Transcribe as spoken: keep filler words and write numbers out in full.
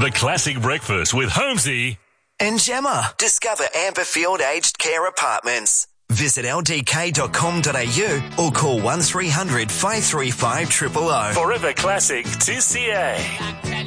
The Classic Breakfast with Holmesy and Gemma. Discover Amberfield Aged Care Apartments. Visit l d k dot com dot a u or call one three hundred five three five zero zero zero. Forever Classic two C A.